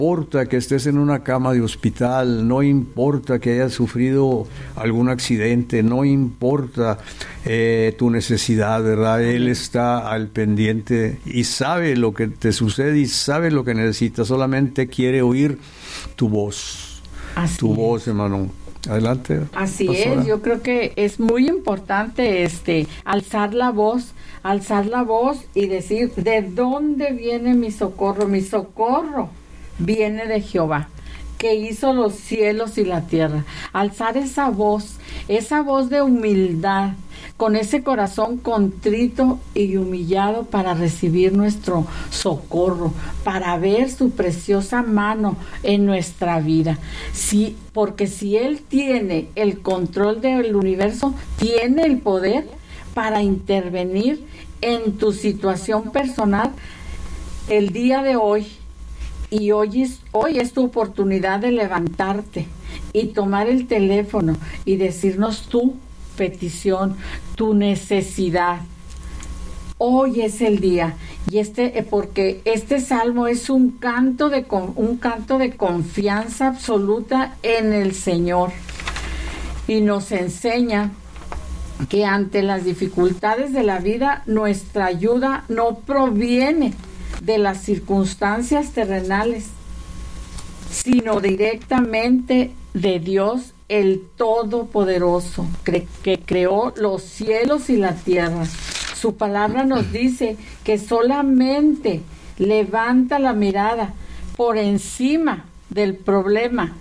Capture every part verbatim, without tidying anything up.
importa que estés en una cama de hospital, no importa que hayas sufrido algún accidente, no importa eh, tu necesidad, ¿verdad? Él está al pendiente y sabe lo que te sucede y sabe lo que necesitas, solamente quiere oír tu voz, Así tu es. voz, hermano. Adelante. Así pastora. es, yo creo que es muy importante este alzar la voz, alzar la voz y decir, ¿de dónde viene mi socorro? Mi socorro viene de Jehová, que hizo los cielos y la tierra. Alzar esa voz, esa voz de humildad, con ese corazón contrito y humillado para recibir nuestro socorro, para ver su preciosa mano en nuestra vida. Sí, porque si Él tiene el control del universo, tiene el poder para intervenir en tu situación personal el día de hoy. Y hoy es, hoy es tu oportunidad de levantarte y tomar el teléfono y decirnos tu petición, tu necesidad. Hoy es el día, y este porque este salmo es un canto de un canto de confianza absoluta en el Señor, y nos enseña que ante las dificultades de la vida nuestra ayuda no proviene de las circunstancias terrenales, sino directamente de Dios el Todopoderoso, que, que creó los cielos y la tierra. Su palabra nos dice que solamente levanta la mirada por encima del problema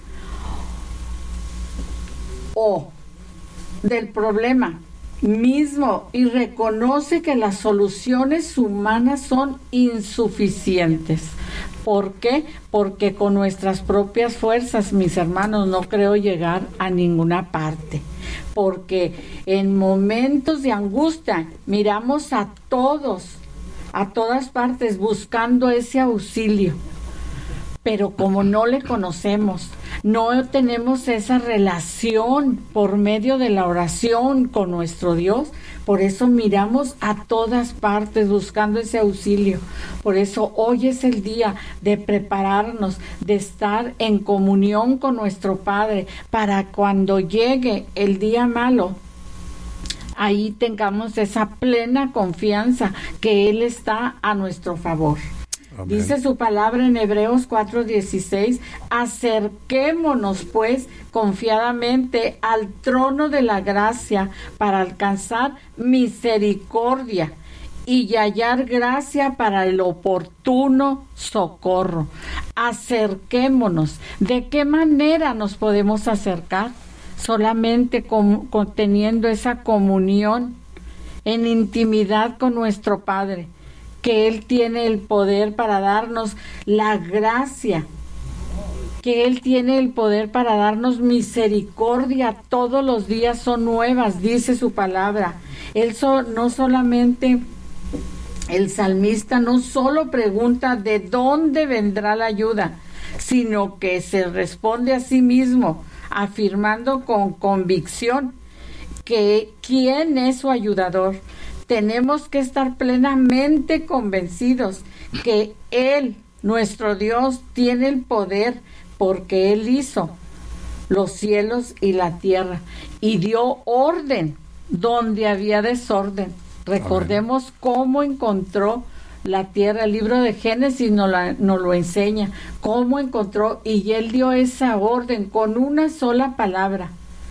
o del problema mismo y reconoce que las soluciones humanas son insuficientes. ¿Por qué? Porque con nuestras propias fuerzas, mis hermanos, no creo llegar a ninguna parte. Porque en momentos de angustia miramos a todos, a todas partes, buscando ese auxilio. Pero como no le conocemos, no tenemos esa relación por medio de la oración con nuestro Dios, por eso miramos a todas partes buscando ese auxilio. Por eso hoy es el día de prepararnos, de estar en comunión con nuestro Padre, para cuando llegue el día malo, ahí tengamos esa plena confianza que Él está a nuestro favor. Amén. Dice su palabra en Hebreos cuatro dieciséis, acerquémonos pues confiadamente al trono de la gracia para alcanzar misericordia y hallar gracia para el oportuno socorro. Acerquémonos. ¿De qué manera nos podemos acercar? Solamente con, con teniendo esa comunión en intimidad con nuestro Padre, que Él tiene el poder para darnos la gracia, que Él tiene el poder para darnos misericordia. Todos los días son nuevas, dice su palabra. Él so, no solamente, el salmista no solo pregunta de dónde vendrá la ayuda, sino que se responde a sí mismo, afirmando con convicción que quién es su ayudador. Tenemos que estar plenamente convencidos que Él, nuestro Dios, tiene el poder, porque Él hizo los cielos y la tierra y dio orden donde había desorden. Recordemos Amén. Cómo encontró la tierra. El libro de Génesis nos, la, nos lo enseña, cómo encontró, y Él dio esa orden con una sola palabra.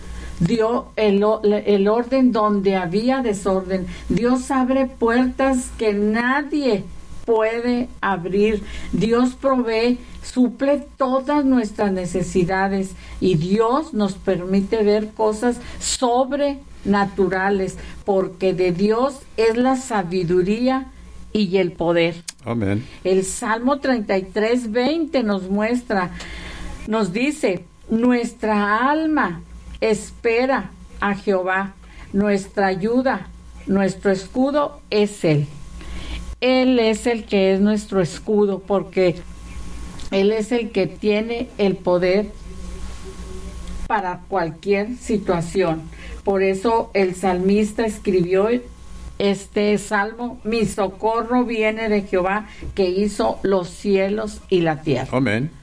Dio el, el orden donde había desorden. Dios abre puertas que nadie puede abrir. Dios provee, suple todas nuestras necesidades, y Dios nos permite ver cosas sobrenaturales, porque de Dios es la sabiduría y el poder. Amén. El Salmo treinta y tres, veinte nos muestra, nos dice, nuestra alma espera a Jehová, nuestra ayuda, nuestro escudo es Él. Él es el que es nuestro escudo, porque Él es el que tiene el poder para cualquier situación. Por eso el salmista escribió este salmo: mi socorro viene de Jehová, que hizo los cielos y la tierra. Amén.